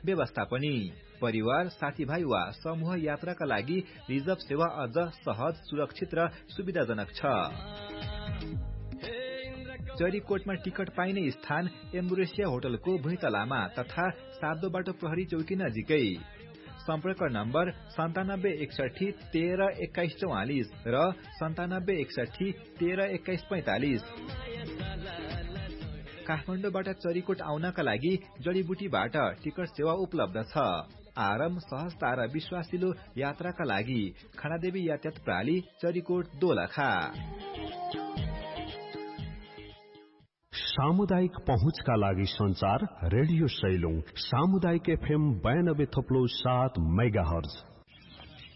व्यवस्था पनि। परिवार, साथीभाइ वा समूह यात्राका लागि रिजर्भ सेवा अझ सहज, सुरक्षित र सुविधाजनक छ। चरीकोटमा टिकट पाइने स्थान एम्बुरेसिया होटलको भुइँतलामा तथा सार्दो बाटो प्रहरी चौकी नजिकै। सम्पर्क नम्बर 9761 13 21 44 र 9761 13 21 45। काठमाडौँबाट चरीकोट आउनका लागि जडीबुटीबाट टिकट सेवा उपलब्ध छ। आराम, सहजता र विश्वासिलो यात्राका लागि खानादेवी यातायात प्रणाली, चरीकोट, दोलखा। सामुदायिक पहुँचका लागि संचार रेडियो सैलुङ सामुदायिक FM 92.7 मेगाहर्ज